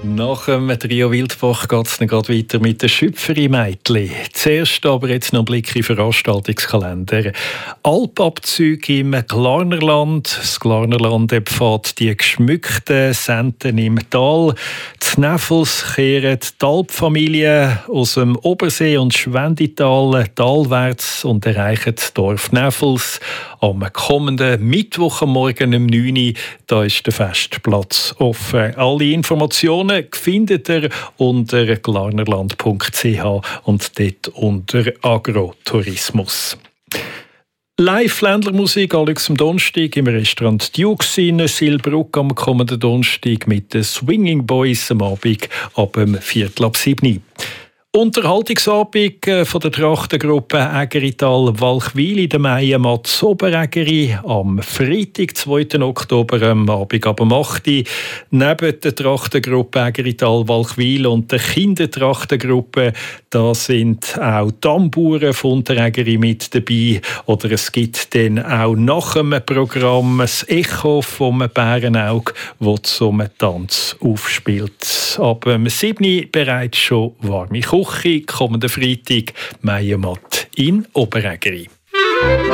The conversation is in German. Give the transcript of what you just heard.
Nach dem Trio Wildbach geht es dann gerade weiter mit den Schüpferi-Mädchen. Zuerst aber jetzt noch ein Blick in den Veranstaltungskalender. Alpabzüge im Glarnerland. Das Glarnerland empfiehlt die geschmückten Senten im Tal. Die Neffels kehren die Alpfamilie aus dem Obersee und Schwendital talwärts und erreichen das Dorf Neffels. Am kommenden Mittwoch am Morgen um 9 Uhr da ist der Festplatz offen. Alle Informationen findet ihr unter glarnerland.ch und dort unter Agrotourismus. Live-Ländlermusik Alex am Donnerstag im Restaurant Dukes in Silbruck am kommenden Donnerstag mit den Swinging Boys am Abend ab 6:45. Unterhaltungsabend von der Trachtengruppe Ägerital-Walchwil in der Meier Mats Oberägeri am Freitag, 2. Oktober, am Abend ab 8 Uhr. Neben der Trachtengruppe Ägerital-Walchwil und der Kindertrachtengruppe, da sind auch Tamburen von Unterägeri mit dabei. Oder es gibt dann auch nach dem Programm das Echo vom Bärenaug, das zum Tanz aufspielt. Ab 7 Uhr bereits schon warme Küche, kommenden Freitag, Meiermatt in Oberägeri.